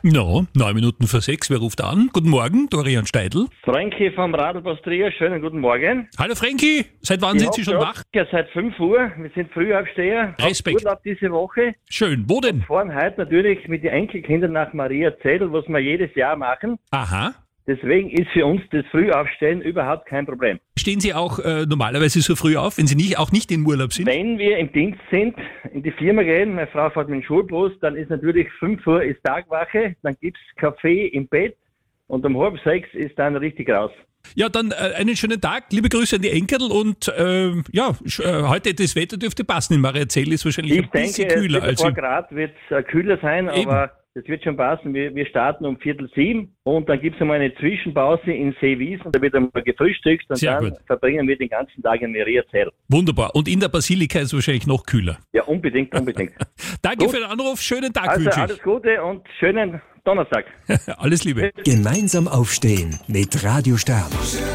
No, 9 Minuten vor 6. Wer ruft an? Guten Morgen, Dorian Steidl. Frankie vom Radlbus Trier, schönen guten Morgen. Hallo Frankie, seit wann sind Sie schon wach? Ja, seit 5 Uhr. Wir sind Frühaufsteher. Respekt. Urlaub diese Woche. Schön, wo denn? Fahren heute natürlich mit den Enkelkindern nach Mariazell, was wir jedes Jahr machen. Aha. Deswegen ist für uns das Frühaufstehen überhaupt kein Problem. Stehen Sie auch normalerweise so früh auf, wenn Sie auch nicht im Urlaub sind? Wenn wir im Dienst sind, in die Firma gehen, meine Frau fährt mit dem Schulbus, dann ist natürlich 5 Uhr ist Tagwache, dann gibt's Kaffee im Bett und um 5:30 ist dann richtig raus. Ja, dann einen schönen Tag, liebe Grüße an die Enkel und heute das Wetter dürfte passen. In Mariazell ist wahrscheinlich ein bisschen kühler als ein paar Grad wird es kühler sein, Eben. aber das wird schon passen. Wir starten um 6:45 und dann gibt es einmal eine Zwischenpause in Seewies und da wird einmal gefrühstückt und Sehr dann gut. verbringen wir den ganzen Tag in Mariazell. Wunderbar. Und in der Basilika ist es wahrscheinlich noch kühler. Ja, unbedingt. Danke Gut. für den Anruf, schönen Tag Also wünsche alles Gute und schönen Donnerstag. ich. Alles Liebe. Gemeinsam aufstehen mit Radio Stern.